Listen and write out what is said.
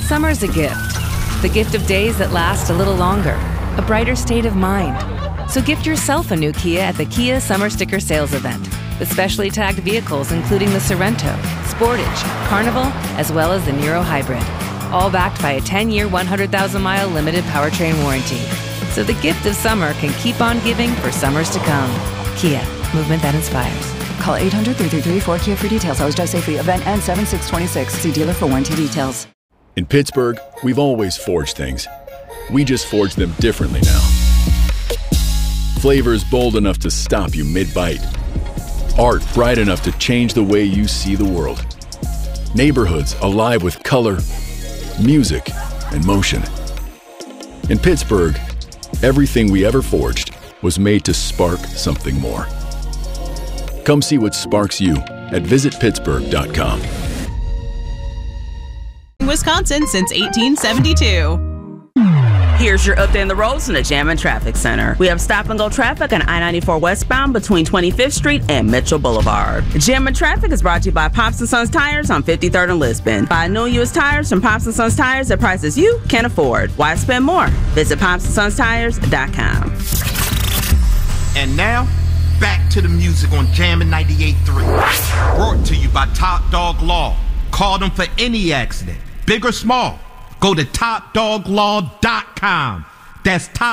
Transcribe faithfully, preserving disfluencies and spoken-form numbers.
Summer's a gift. The gift of days that last a little longer. A brighter state of mind. So gift yourself a new Kia at the Kia Summer Sticker Sales Event. With specially tagged vehicles including the Sorento, Sportage, Carnival, as well as the Niro Hybrid. All backed by a ten-year, one hundred thousand mile limited powertrain warranty. So the gift of summer can keep on giving for summers to come. Kia, movement that inspires. Call eight hundred, three three three, four K I A for details. Always drive safely. Event ends seven six twenty-six. See dealer for warranty details. In Pittsburgh, we've always forged things. We just forge them differently now. Flavors bold enough to stop you mid-bite. Art bright enough to change the way you see the world. Neighborhoods alive with color, music, and motion. In Pittsburgh, everything we ever forged was made to spark something more. Come see what sparks you at visit pittsburgh dot com. Wisconsin since eighteen seventy-two. Here's your update on the roads from the Jammin' Traffic Center. We have stop-and-go traffic on I ninety-four westbound between twenty-fifth Street and Mitchell Boulevard. Jammin' Traffic is brought to you by Pops and Sons Tires on fifty-third and Lisbon. Buy new U S tires from Pops and Sons Tires at prices you can afford. Why spend more? Visit pops and sons tires dot com. And now, back to the music on Jammin' ninety-eight point three. Brought to you by Top Dog Law. Call them for any accident, big or small. Go to top dog law dot com. That's top